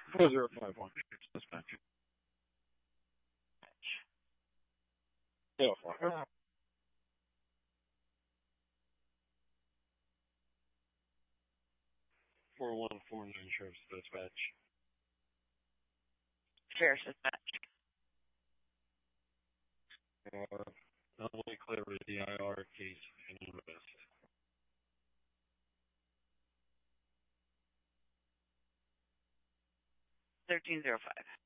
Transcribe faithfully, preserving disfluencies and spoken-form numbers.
four zero five one. Dispatch. Yeah, fine. four one four nine Sheriff's Dispatch. Sheriff's Dispatch. Uh, not only clear with the I R case and invest. thirteen zero five.